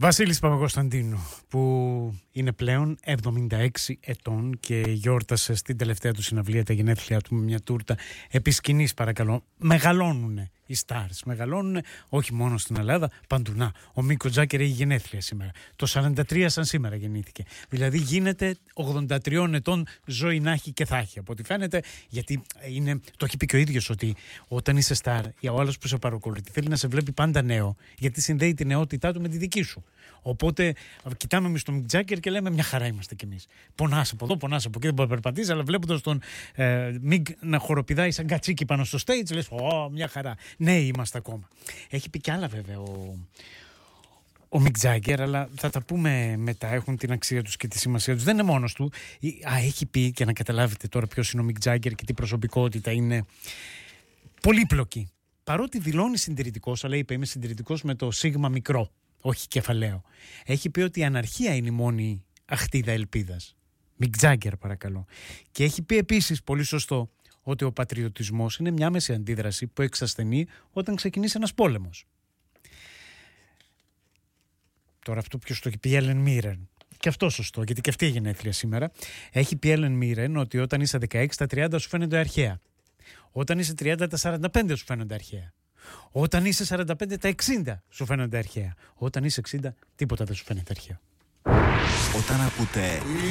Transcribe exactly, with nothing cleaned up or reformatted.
Βασίλης Παπακοσταντίνου, που είναι πλέον εβδομήντα έξι ετών και γιόρτασε στην τελευταία του συναυλία τα γενέθλιά του με μια τούρτα επί σκηνής, παρακαλώ. Μεγαλώνουνε οι stars, μεγαλώνουνε όχι μόνο στην Ελλάδα, παντού. Να, ο Μίκο Τζάκερ έχει γενέθλια σήμερα. Το σαράντα τρία σαν σήμερα γεννήθηκε. Δηλαδή γίνεται ογδόντα τριών ετών, ζωή να έχει και θα έχει. Από ό,τι φαίνεται, γιατί είναι, το έχει πει και ο ίδιος ότι όταν είσαι star, ο άλλος που σε παρακολουθεί θέλει να σε βλέπει πάντα νέο, γιατί συνδέει τη νεότητά του με τη δική σου. Οπότε κοιτάμε εμείς τον Μικ Τζάκερ και λέμε μια χαρά είμαστε κι εμείς. Πονάς από εδώ, πονάς από εκεί, δεν μπορεί να περπατήσει, αλλά βλέποντας τον ε, Μικ να χοροπηδάει σαν κατσίκι πάνω στο stage, λες, Ω, μια χαρά. Νέοι είμαστε ακόμα. Έχει πει κι άλλα βέβαια ο, ο Μικ Τζάκερ, αλλά θα τα πούμε μετά. Έχουν την αξία τους και τη σημασία τους. Δεν είναι μόνος του. Α, έχει πει, και να καταλάβετε τώρα ποιος είναι ο Μικ Τζάκερ και τι προσωπικότητα είναι, πολύπλοκη. Παρότι δηλώνει συντηρητικός, αλλά είπε είμαι συντηρητικός με το σίγμα μικρό, όχι κεφαλαίο. Έχει πει ότι η αναρχία είναι η μόνη αχτίδα ελπίδας. Μικ Τζάκερ, παρακαλώ. Και έχει πει επίσης, πολύ σωστό, ότι ο πατριωτισμός είναι μια άμεση αντίδραση που εξασθενεί όταν ξεκινήσει ένας πόλεμος. Τώρα αυτό ποιος το έχει πει, η Έλεν Μίρεν. Και αυτό σωστό, γιατί και αυτή η γενέθλια σήμερα. Έχει πει η Έλεν Μίρεν ότι όταν είσαι δεκαέξι τα τριάντα σου φαίνονται αρχαία. Όταν είσαι τριάντα τα σαράντα πέντε σου φαίνονται αρχαία. Όταν είσαι σαράντα πέντε τα εξήντα σου φαίνονται αρχαία. Όταν είσαι εξήντα τίποτα δεν σου φαίνεται αρχαίο. Όταν ακούτε